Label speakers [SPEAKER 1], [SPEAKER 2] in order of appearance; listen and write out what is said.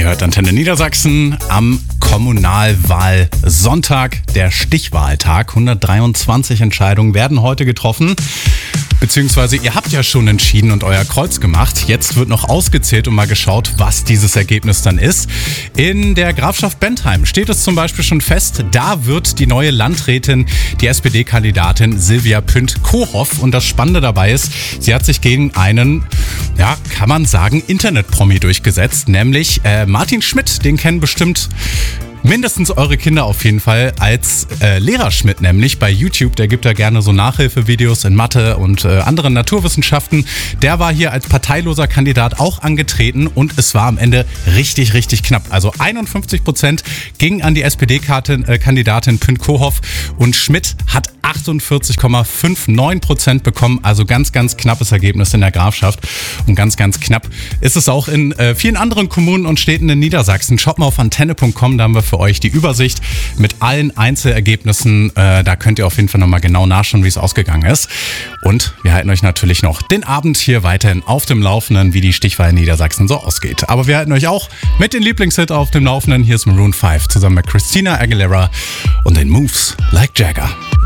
[SPEAKER 1] hört Antenne Niedersachsen am Kommunalwahlsonntag, der Stichwahltag. 123 Entscheidungen werden heute getroffen. Beziehungsweise ihr habt ja schon entschieden und euer Kreuz gemacht. Jetzt wird noch ausgezählt und mal geschaut, was dieses Ergebnis dann ist. In der Grafschaft Bentheim steht es zum Beispiel schon fest, da wird die neue Landrätin, die SPD-Kandidatin Silvia Pünd-Kohoff. Und das Spannende dabei ist, sie hat sich gegen einen, ja, kann man sagen, Internet-Promi durchgesetzt, nämlich Martin Schmidt. Den kennen bestimmt mindestens eure Kinder auf jeden Fall als Lehrer Schmidt, nämlich bei YouTube. Der gibt da gerne so Nachhilfevideos in Mathe und anderen Naturwissenschaften. Der war hier als parteiloser Kandidat auch angetreten und es war am Ende richtig, richtig knapp. Also 51% ging an die SPD-Kandidatin Pünd-Kohoff und Schmidt hat 48,59% bekommen. Also ganz, ganz knappes Ergebnis in der Grafschaft. Und ganz, ganz knapp ist es auch in vielen anderen Kommunen und Städten in Niedersachsen. Schaut mal auf antenne.com, da haben wir für euch die Übersicht mit allen Einzelergebnissen. Da könnt ihr auf jeden Fall nochmal genau nachschauen, wie es ausgegangen ist. Und wir halten euch natürlich noch den Abend hier weiterhin auf dem Laufenden, wie die Stichwahl in Niedersachsen so ausgeht. Aber wir halten euch auch mit den Lieblingshit auf dem Laufenden. Hier ist Maroon 5 zusammen mit Christina Aguilera und den Moves Like Jagger.